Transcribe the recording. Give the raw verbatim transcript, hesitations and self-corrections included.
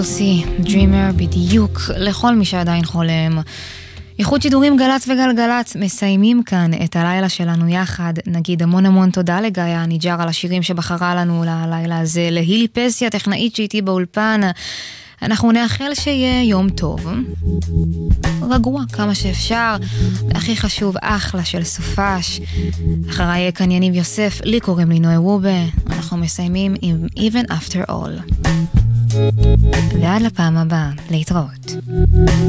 Dreamer בדיוק לכל מי שעדיין חולם. איחוד שידורים גלץ וגלגלץ מסיימים כאן את הלילה שלנו יחד. נגיד המון המון תודה לגאיה ניג'ר על השירים שבחרה לנו ללילה הזה, להילי פסי הטכנאית שאיתי באולפן. אנחנו נאחל שיהיה יום טוב, רגוע כמה שאפשר, והכי חשוב אחלה של סופש. אחריי יהיה כאן יניב יוסף, לי קוראים לי נוי רובה. אנחנו מסיימים עם Even After All. ועד לפעם הבאה, להתראות.